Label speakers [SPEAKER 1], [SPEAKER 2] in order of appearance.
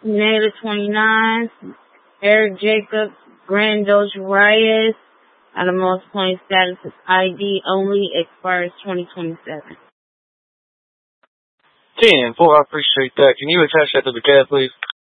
[SPEAKER 1] Pineda 29, Eric Jacobs, Grand Doge Reyes. Out of most point status is ID only, expires 2027.
[SPEAKER 2] 10-4, I appreciate that. Can you attach that to the cab, please?